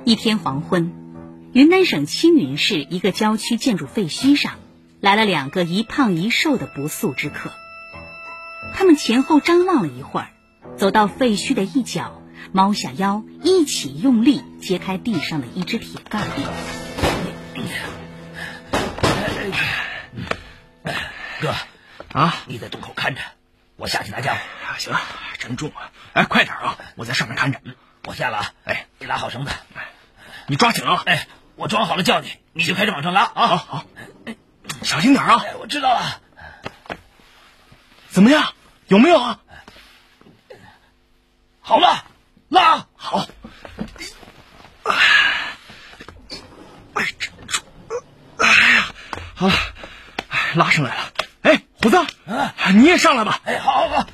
一天黄昏，云南省青云市一个郊区建筑废墟上，来了2个一胖一瘦的不速之客。他们前后张望了一会儿，走到废墟的一角，猫下腰，一起用力揭开地上的一只铁盖。 哥啊，你在洞口看着，我下去拿家伙。 行，真重啊！哎，快点啊，我在上面看着。 我下了啊！哎，你拉好绳子， 你抓紧啊！ 哎，我装好了叫你，你就开始往上拉啊！ 好，小心点啊！ 哎，我知道了。 怎么样？有没有啊？ 好了，拉好。哎呀，好了，拉上来了。哎，虎子，你也上来吧。 哎，好。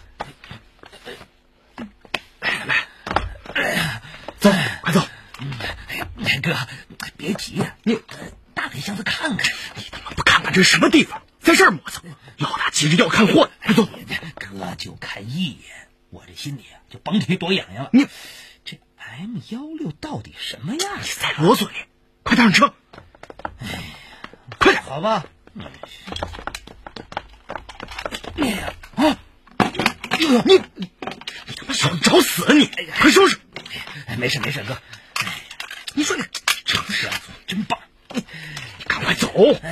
走，快走。 哥，别急，你打开箱子看看。 你他妈不看看这是什么地方，在这儿磨蹭。老大急着要看货，快走。 哥就看一眼，我这心里就绑腿多痒痒了。 你这 M16到底什么样？ 你再啰嗦你，快搭上车。快点， 好吧。 你他妈想找死啊你！快收拾。 没事哥。 你说你成事真棒，你赶快走。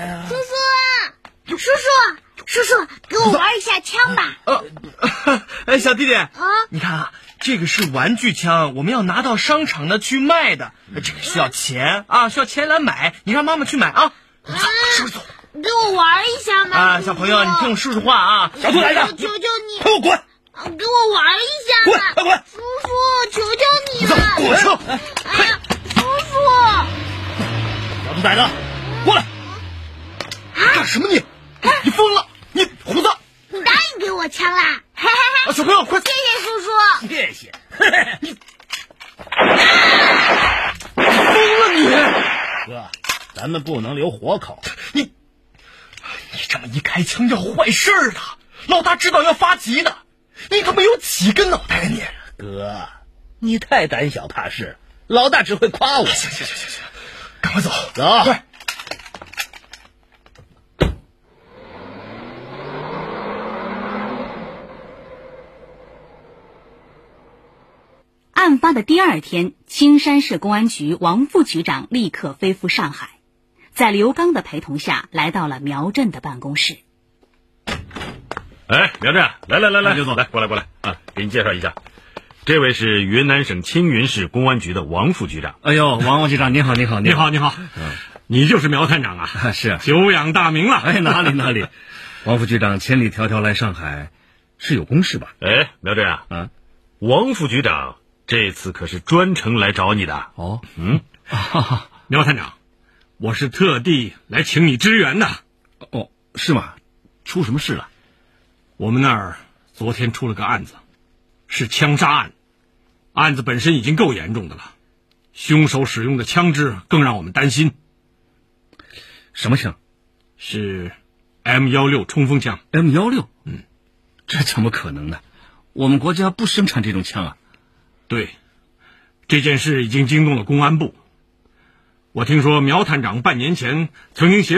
叔叔，给我玩一下枪吧。 哎，小弟弟啊，你看啊，这个是玩具枪，我们要拿到商场的去卖的，这个需要钱啊，需要钱来买，你让妈妈去买啊。走，叔叔走。 给我玩一下嘛！ 小朋友，你听我叔叔话啊！ 小兔崽子， 求求你， 给我滚！ 给我玩一下滚，快滚！ 叔叔，求求你了！ 过车！ 哎呀，叔叔！ 小兔崽子，过来！ 干什么你？你疯了！你虎子！ 你答应给我枪啦！ 小朋友，快！ 谢谢叔叔。 谢谢。 你疯了你！ 哥，咱们不能留活口。 你这么一开枪要坏事的，老大知道要发急的。你他妈有几个脑袋啊你？ 哥，你太胆小怕事，老大只会夸我。 行，赶快走， 快！ 案发的第2天，青山市公安局王副局长立刻飞赴上海，在刘刚的陪同下来到了苗震的办公室。 哎，苗震，来，刘总，来，过来啊！给你介绍一下，这位是云南省青云市公安局的王副局长。 哎呦，王局长你好。 你就是苗探长啊？ 是， 久仰大名了。 哎，哪里，王副局长千里迢迢来上海，是有公事吧？ 哎，苗震王副局长这次可是专程来找你的。 哦， 苗探长，我是特地来请你支援的。 哦，是吗？出什么事了？ 我们那儿昨天出了个案子，是枪杀案，案子本身已经够严重的了，凶手使用的枪支更让我们担心。 什么枪？ 是 M16 冲锋枪。 M16？这怎么可能呢？我们国家不生产这种枪啊。 对，这件事已经惊动了公安部。我听说苗探长半年前曾经协